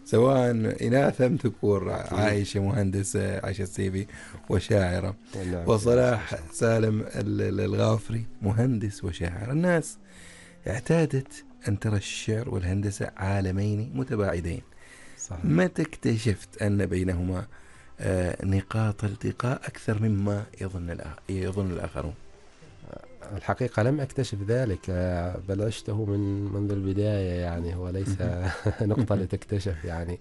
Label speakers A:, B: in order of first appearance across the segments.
A: سواء إناث أم ذكور، عائشة مهندسة، عائشة السيبي وشاعرة، وصلاح سالم الغافري مهندس وشاعر. الناس اعتادت أن ترى الشعر والهندسة عالمين متباعدين.
B: صحيح.
A: متى اكتشفت أن بينهما نقاط التقاء أكثر مما يظن الآخرون؟
B: الحقيقة لم أكتشف ذلك، بل عشته منذ البداية، يعني هو ليس نقطة لتكتشف يعني.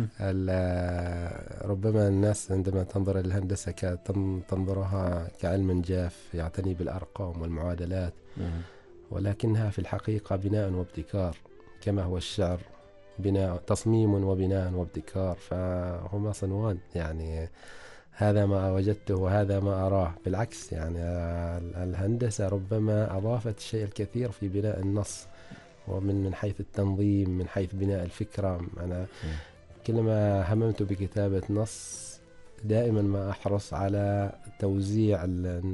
B: ربما الناس عندما تنظر إلى الهندسة تنظرها كعلم جاف يعتني بالأرقام والمعادلات، ولكنها في الحقيقة بناء وابتكار، كما هو الشعر بناء، تصميم وبناء وابتكار، فهما صنوان يعني. هذا ما وجدته وهذا ما أراه. بالعكس يعني الهندسة ربما أضافت الشيء الكثير في بناء النص، ومن حيث التنظيم، من حيث بناء الفكرة. أنا كلما هممت بكتابة نص دائما ما أحرص على توزيع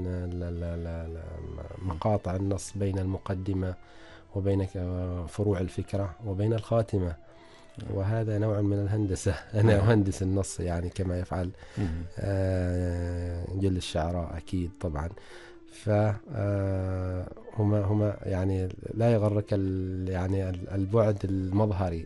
B: مقاطع النص بين المقدمة وبين فروع الفكرة وبين الخاتمة، وهذا نوع من الهندسة. أنا أهندس النص يعني كما يفعل جل الشعراء أكيد طبعا. فهما يعني لا يغرك يعني البعد المظهري.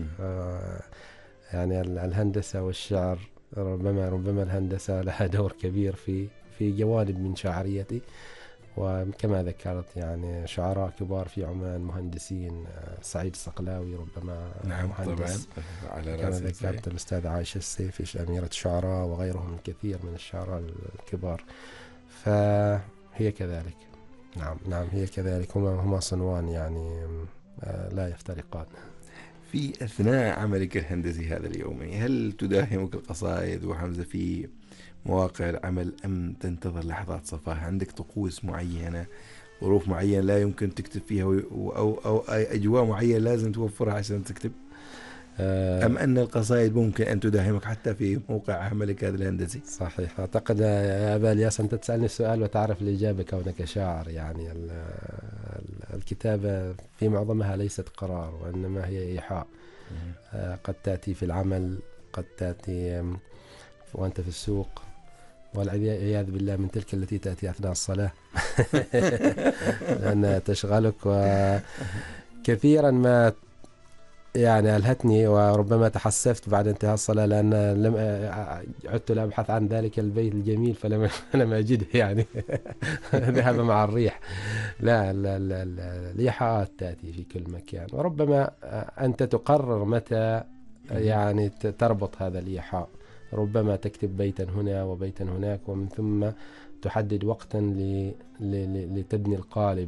B: يعني الهندسة والشعر ربما الهندسة لها دور كبير في جوانب من شعريتي، وكما ذكرت يعني شعراء كبار في عمان مهندسين، سعيد الصقلاوي ربما
A: نعم
B: مهندس،
A: طبعا على
B: كما
A: رأسي
B: ذكرت الأستاذ عائشة السيفي أميرة الشعراء، وغيرهم الكثير من الشعراء الكبار. فهي كذلك. نعم هي كذلك، هما صنوان يعني لا يفترقان.
A: في أثناء عملك الهندسي هذا اليومي، هل تداهمك القصائد وحمزة في مواقع العمل، أم تنتظر لحظات صفاء؟ عندك طقوس معينة، ظروف معينة لا يمكن تكتب فيها، أو أجواء معينة لازم توفرها عشان تكتب؟ أم أن القصائد ممكن أن تداهمك حتى في موقع عملك هذا الهندسي؟
B: صحيح. أعتقد يا أبا الياس أنت تسألني السؤال وتعرف الإجابة كونك شاعر. يعني الكتابة في معظمها ليست قرار، وإنما هي إيحاء. قد تأتي في العمل، قد تأتي وأنت في السوق، والعياذ بالله من تلك التي تأتي أثناء الصلاة لأنها تشغلك. وكثيرا ما يعني ألهتني، وربما تحسفت بعد انتهاء الصلاة، لأن عدت لأبحث عن ذلك البيت الجميل فلم أجده يعني ذهب مع الريح. لا الإيحاءات تأتي في كل مكان، وربما أنت تقرر متى يعني تربط هذا الإيحاء. ربما تكتب بيتا هنا وبيتا هناك، ومن ثم تحدد وقتا لتبني القالب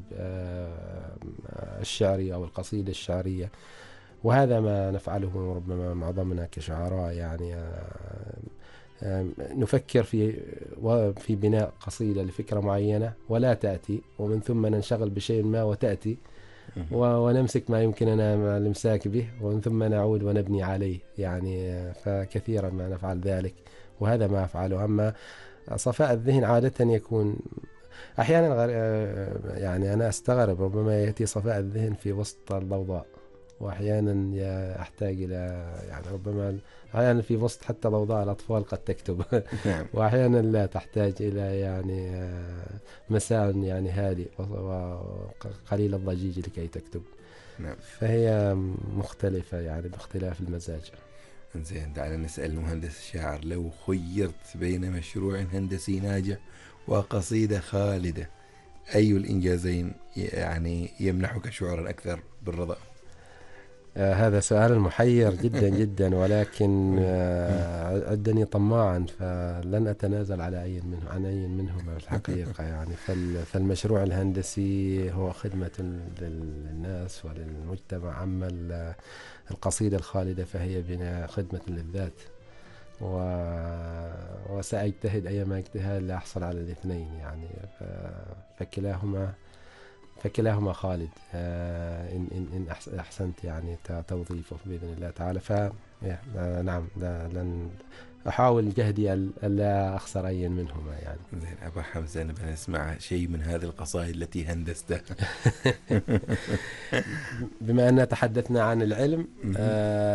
B: الشعري أو القصيدة الشعرية. وهذا ما نفعله ربما معظمنا كشعراء، يعني نفكر في بناء قصيدة لفكرة معينة ولا تأتي، ومن ثم ننشغل بشيء ما وتأتي، ونمسك ما يمكننا الامساك به، ومن ثم نعود ونبني عليه. يعني فكثيرا ما نفعل ذلك، وهذا ما أفعله. أما صفاء الذهن عادة يكون أحيانا يعني أنا أستغرب، ربما يأتي صفاء الذهن في وسط الضوضاء، وأحيانا أحتاج إلى يعني ربما أحيانا في وسط حتى ضوضاء الأطفال قد تكتب وأحيانا لا تحتاج إلى يعني مساء يعني هادئ وقليل الضجيج لكي تكتب. فهي مختلفة يعني باختلاف المزاج.
A: زين، دعنا نسأل المهندس الشاعر، لو خيرت بين مشروع هندسي ناجح وقصيدة خالدة، أي الإنجازين يعني يمنحك شعورا أكثر بالرضا؟
B: هذا سؤال محير جدا جدا، ولكن عدني طماعا، فلن أتنازل عن أي منهما الحقيقة. يعني فالمشروع الهندسي هو خدمة للناس وللمجتمع، أما القصيدة الخالدة فهي بنا خدمة للذات، وسأجتهد أيما اجتهاد لأحصل على الاثنين يعني. فكلاهما خالد إن أحسنت يعني توظيفه بإذن الله تعالى. نعم لن أحاول جهدي ألا أخسر أي منهما يعني.
A: زين أبا حمزة، نبغى نسمع شيء من هذه القصائد التي هندستها.
B: بما أننا تحدثنا عن العلم،